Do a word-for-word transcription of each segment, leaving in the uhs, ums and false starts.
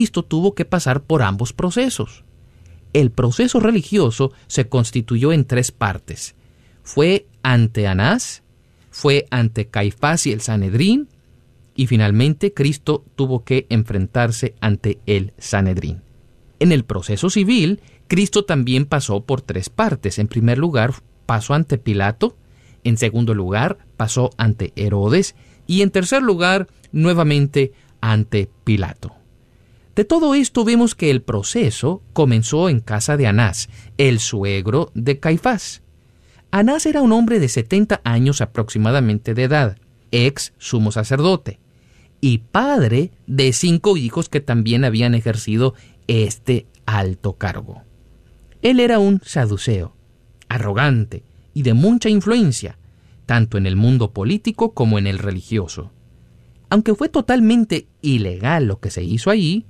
Cristo tuvo que pasar por ambos procesos. El proceso religioso se constituyó en tres partes. Fue ante Anás, fue ante Caifás y el Sanedrín, y finalmente Cristo tuvo que enfrentarse ante el Sanedrín. En el proceso civil, Cristo también pasó por tres partes. En primer lugar, pasó ante Pilato. En segundo lugar, pasó ante Herodes. Y en tercer lugar, nuevamente ante Pilato. De todo esto vemos que el proceso comenzó en casa de Anás, el suegro de Caifás. Anás era un hombre de setenta años aproximadamente de edad, ex sumo sacerdote, y padre de cinco hijos que también habían ejercido este alto cargo. Él era un saduceo, arrogante y de mucha influencia, tanto en el mundo político como en el religioso. Aunque fue totalmente ilegal lo que se hizo allí,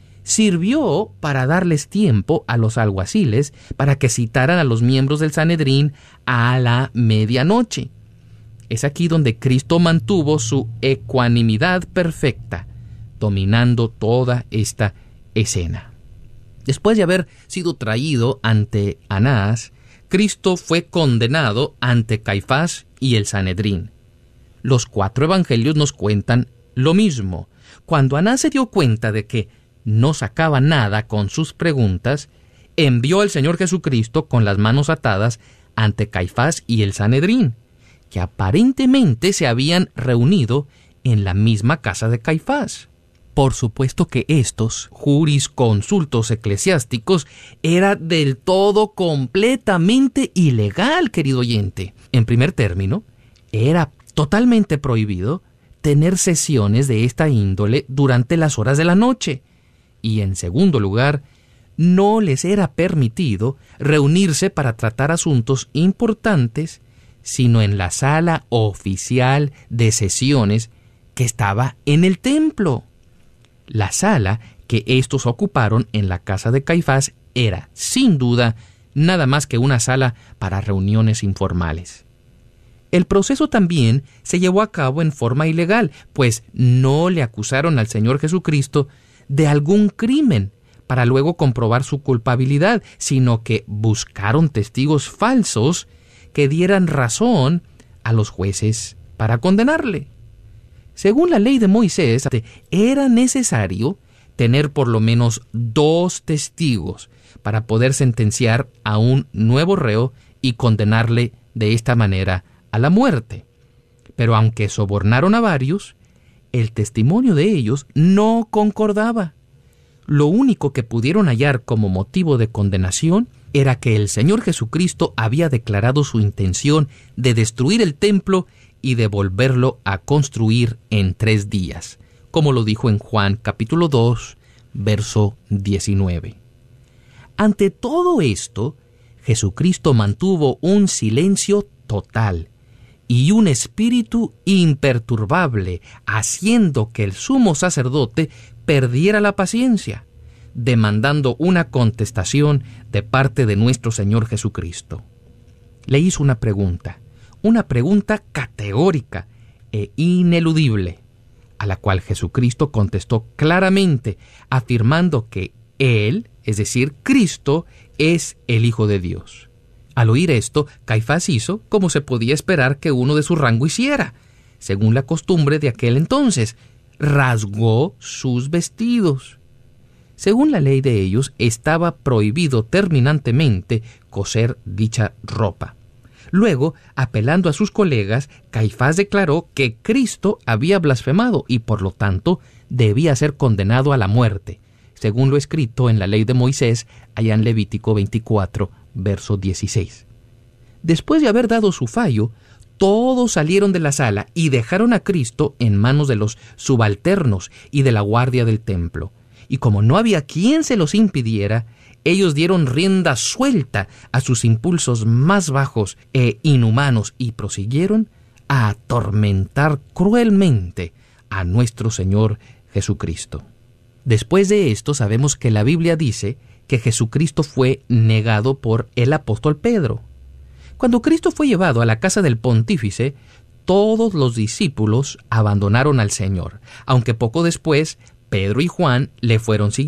sirvió para darles tiempo a los alguaciles para que citaran a los miembros del Sanedrín a la medianoche. Es aquí donde Cristo mantuvo su ecuanimidad perfecta, dominando toda esta escena. Después de haber sido traído ante Anás, Cristo fue condenado ante Caifás y el Sanedrín. Los cuatro evangelios nos cuentan lo mismo. Cuando Anás se dio cuenta de que no sacaba nada con sus preguntas, envió al Señor Jesucristo con las manos atadas ante Caifás y el Sanedrín, que aparentemente se habían reunido en la misma casa de Caifás. Por supuesto que estos jurisconsultos eclesiásticos era del todo completamente ilegal, querido oyente. En primer término, era totalmente prohibido tener sesiones de esta índole durante las horas de la noche. Y en segundo lugar, no les era permitido reunirse para tratar asuntos importantes, sino en la sala oficial de sesiones que estaba en el templo. La sala que estos ocuparon en la casa de Caifás era, sin duda, nada más que una sala para reuniones informales. El proceso también se llevó a cabo en forma ilegal, pues no le acusaron al Señor Jesucristo de algún crimen para luego comprobar su culpabilidad, sino que buscaron testigos falsos que dieran razón a los jueces para condenarle. Según la ley de Moisés, era necesario tener por lo menos dos testigos para poder sentenciar a un nuevo reo y condenarle de esta manera a la muerte. Pero aunque sobornaron a varios, el testimonio de ellos no concordaba. Lo único que pudieron hallar como motivo de condenación era que el Señor Jesucristo había declarado su intención de destruir el templo y de volverlo a construir en tres días, como lo dijo en Juan capítulo dos, verso diecinueve. Ante todo esto, Jesucristo mantuvo un silencio total y un espíritu imperturbable, haciendo que el sumo sacerdote perdiera la paciencia, demandando una contestación de parte de nuestro Señor Jesucristo. Le hizo una pregunta, una pregunta categórica e ineludible, a la cual Jesucristo contestó claramente, afirmando que Él, es decir, Cristo, es el Hijo de Dios. Al oír esto, Caifás hizo como se podía esperar que uno de su rango hiciera, según la costumbre de aquel entonces, rasgó sus vestidos. Según la ley de ellos, estaba prohibido terminantemente coser dicha ropa. Luego, apelando a sus colegas, Caifás declaró que Cristo había blasfemado y por lo tanto debía ser condenado a la muerte, según lo escrito en la ley de Moisés, allá en Levítico veinticuatro, verso dieciséis. Después de haber dado su fallo, todos salieron de la sala y dejaron a Cristo en manos de los subalternos y de la guardia del templo. Y como no había quien se los impidiera, ellos dieron rienda suelta a sus impulsos más bajos e inhumanos y prosiguieron a atormentar cruelmente a nuestro Señor Jesucristo. Después de esto sabemos que la Biblia dice que Jesucristo fue negado por el apóstol Pedro. Cuando Cristo fue llevado a la casa del pontífice, todos los discípulos abandonaron al Señor, aunque poco después Pedro y Juan le fueron siguiendo.